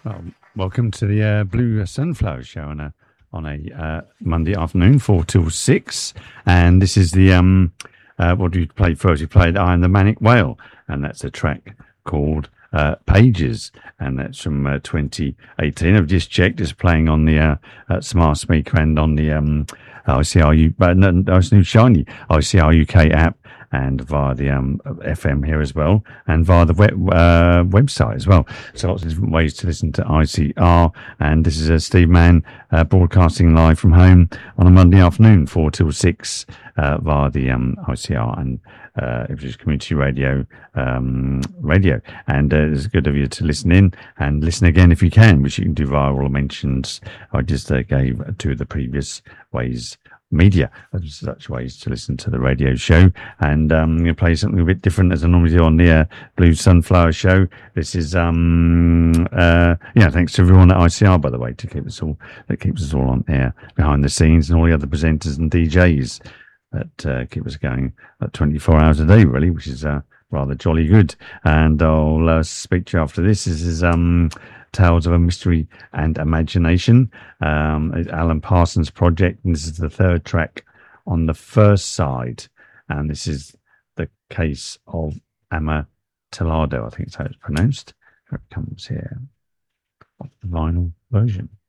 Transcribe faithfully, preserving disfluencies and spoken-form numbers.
Well, welcome to the uh, Blue Sunflower Show on a on a uh, Monday afternoon, four till six, and this is the um. Uh, what do you play first? You played "I Am the Manic Whale," and that's a track called uh, "Pages," and that's from uh, twenty eighteen. I've just checked; it's playing on the uh, uh, smart speaker and on the um, I C R U, but no, no, it's new shiny I C R U K app, and via the um, F M here as well, and via the web, uh, website as well. So lots of different ways to listen to I C R. And this is uh, Steve Mann uh, broadcasting live from home on a Monday afternoon, four till six, uh, via the um, I C R and uh, Ipswich Community Radio um, radio. And uh, it's good of you to listen in and listen again if you can, which you can do via all the mentions I just uh, gave to the previous ways. Media, such ways to listen to the radio show, and um, I'm going to play something a bit different as I normally do on the uh, Blue Sunflower Show. This is um uh yeah, thanks to everyone at I C R, by the way, to keep us all that keeps us all on air behind the scenes, and all the other presenters and D Js that uh, keep us going at twenty-four hours a day, really, which is uh, rather jolly good. And I'll uh, speak to you after this. This is um. Tales of a Mystery and Imagination, um, Alan Parsons project, and this is the third track on the first side, and this is the case of Amontillado, I think it's how it's pronounced. Here it comes here, the vinyl version.